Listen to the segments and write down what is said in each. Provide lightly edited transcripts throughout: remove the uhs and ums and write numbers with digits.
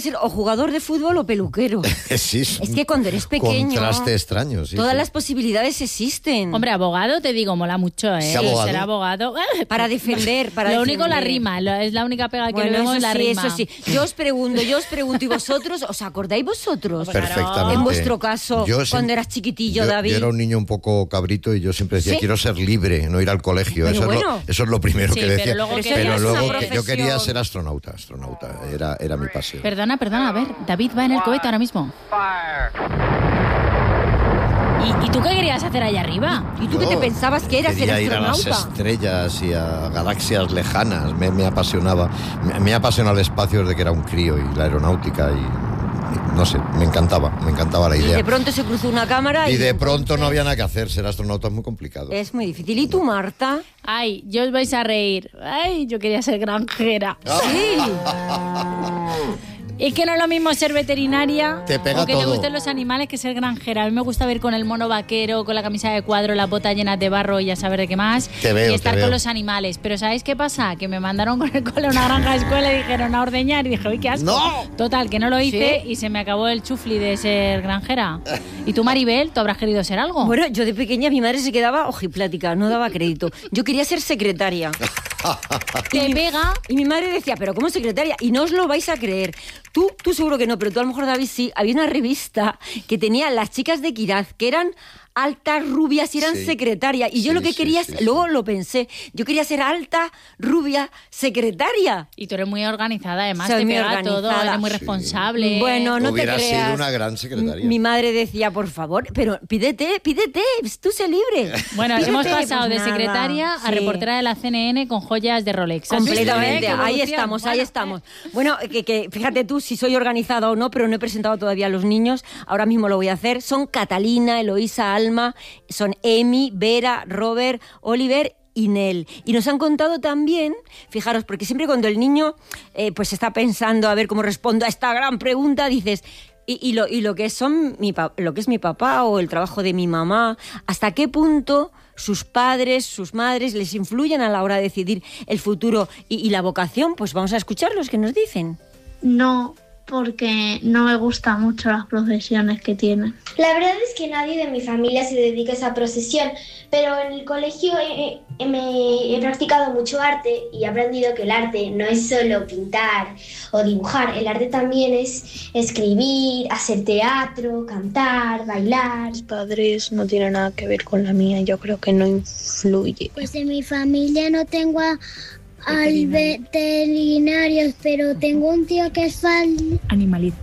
ser o jugador de fútbol o peluquero. Sí, es que cuando eres pequeño... Contraste extraño, sí. Todas las posibilidades existen. Hombre, abogado, te digo, mola mucho, ¿eh? Sí, abogado. Ser abogado. Para defender, Lo único, la rima. Es la única pega que bueno, le vemos, la rima. Eso sí. Yo os pregunto, ¿y vosotros? ¿Os acordáis vosotros? Perfectamente. En vuestro caso, cuando eras chiquitillo, David. Yo era un niño un poco cabrito y yo siempre decía, ¿sí? Quiero ser libre, no ir al colegio. Eso es lo primero que decía. Pero luego yo quería ser astronauta. Era mi pasión. Perdona, a ver, David va en el cohete ahora mismo. ¿Y tú qué querías hacer allá arriba? ¿Y tú qué te pensabas que eras, ser astronauta? Quería ir a las estrellas y a galaxias lejanas. Me apasionaba. Me apasionaba el espacio desde que era un crío y la aeronáutica y no sé, me encantaba la idea. Y de pronto se cruzó una cámara y de pronto no había nada que hacer. Ser astronauta es muy complicado. Es muy difícil. ¿Y tú, Marta? Ay, yo os vais a reír. Ay, yo quería ser granjera. Sí. Es que no es lo mismo ser veterinaria te pega o que todo. te gusten los animales que ser granjera. A mí me gusta ver con el mono vaquero, con la camisa de cuadro, las botas llenas de barro y ya saber de qué más. Y estar con los animales. Pero ¿sabéis qué pasa? Que me mandaron con el cole a una granja de escuela y dijeron a ordeñar y dije, uy, qué asco. ¡No! Total, que no lo hice. ¿Sí? Y se me acabó el chufli de ser granjera. ¿Y tú, Maribel, tú habrás querido ser algo? Bueno, yo de pequeña mi madre se quedaba ojiplática, no daba crédito. Yo quería ser secretaria. Te pega. Y mi madre decía, pero ¿cómo secretaria? Y no os lo vais a creer. Tú seguro que no, pero tú a lo mejor, David, sí. Había una revista que tenía las chicas de Quiraz, que eran altas, rubias y eran secretarias. Y yo lo que quería, luego lo pensé, yo quería ser alta, rubia, secretaria. Y tú eres muy organizada, además, Soy te muy pega organizada. todo, eres muy responsable. Bueno, no te creas. Hubieras sido una gran secretaria. Mi madre decía, por favor, pero pídete, tú sé libre. Bueno, Pídete, hemos pasado pues de secretaria a reportera de la CNN con joyas de Rolex. Completamente, ¿Sí? ahí estamos. Bueno, que fíjate tú si soy organizada o no, pero no he presentado todavía a los niños, ahora mismo lo voy a hacer. Son Catalina, Eloísa, Alma, son Emi, Vera, Robert, Oliver y Nel. Y nos han contado también, fijaros, porque siempre cuando el niño pues está pensando a ver cómo respondo a esta gran pregunta, dices... Y lo que lo que es mi papá o el trabajo de mi mamá, ¿hasta qué punto sus padres, sus madres les influyen a la hora de decidir el futuro y la vocación? Pues vamos a escucharlos, ¿qué nos dicen? No, porque no me gustan mucho las profesiones que tienen. La verdad es que nadie de mi familia se dedica a esa profesión, pero en el colegio he practicado mucho arte y he aprendido que el arte no es solo pintar o dibujar, el arte también es escribir, hacer teatro, cantar, bailar. Mis padres no tienen nada que ver con la mía, yo creo que no influye. Pues en mi familia no tengo veterinarios, pero tengo un tío que es animalista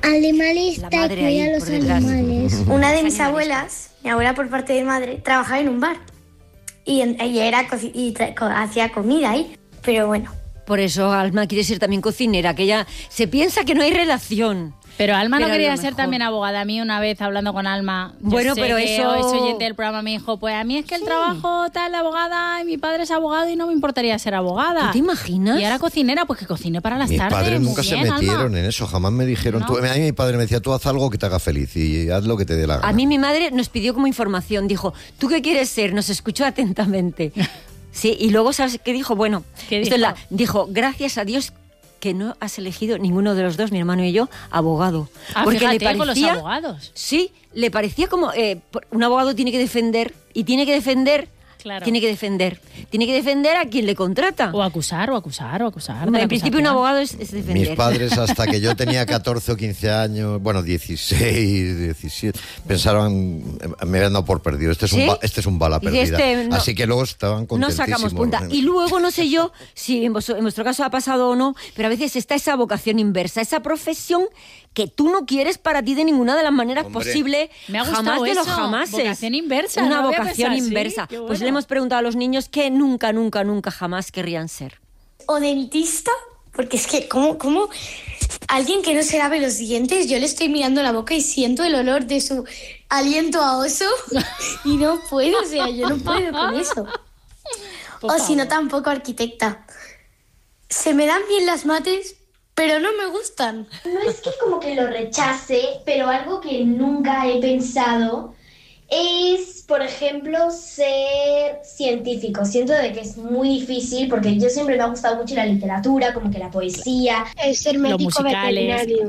y cuida a los animales. Una de mis abuelas, mi abuela por parte de madre, trabajaba en un bar y ella hacía comida ahí, pero bueno. Por eso Alma quiere ser también cocinera, que ella se piensa que no hay relación. Pero Alma no quería ser también abogada. A mí una vez hablando con Alma, bueno, pero eso es oyente del programa, me dijo, pues a mí es que el trabajo tal de abogada y mi padre es abogado y no me importaría ser abogada. ¿Tú te imaginas? Y ahora cocinera, pues que cocine para las tardes. Mis padres nunca se metieron Alma. en eso, jamás me dijeron, ¿No? a mí mi padre me decía, tú haz algo que te haga feliz y haz lo que te dé la gana. A mí mi madre nos pidió como información, dijo, ¿tú qué quieres ser? Nos escuchó atentamente. Sí, y luego, ¿sabes qué dijo? Bueno, dijo, gracias a Dios que no has elegido ninguno de los dos, mi hermano y yo, abogado. Porque fíjate, le parecía, con los abogados. Sí, le parecía como un abogado tiene que defender y tiene que defender. Claro. Tiene que defender a quien le contrata. O acusar. En principio un abogado es defender. Mis padres hasta que yo tenía 14 o 15 años, bueno, 16, 17, pensaron, me habían dado por perdido. Este es un bala perdida. Así que luego estaban contentísimos. No sacamos punta. Y luego no sé yo si en vuestro caso ha pasado o no, pero a veces está esa vocación inversa, esa profesión que tú no quieres para ti de ninguna de las maneras posibles. Me ha gustado jamás de los eso. jamases. Vocación inversa. Una no vocación inversa. Bueno. Pues le hemos preguntado a los niños que nunca jamás querrían ser. O dentista, porque es que ¿cómo? Alguien que no se lave los dientes, yo le estoy mirando la boca y siento el olor de su aliento a oso y no puedo, o sea, yo no puedo con eso. O si no, tampoco arquitecta. Se me dan bien las mates, pero no me gustan. No es que como que lo rechace, pero algo que nunca he pensado es, por ejemplo, ser científico. Siento de que es muy difícil porque yo siempre me ha gustado mucho la literatura, como que la poesía. Es ser médico veterinario.